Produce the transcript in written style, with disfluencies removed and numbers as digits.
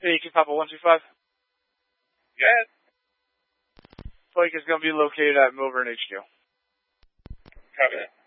Hey, can Papa 125? Yes. Flight is going to be located at Milburn HQ. Copy that.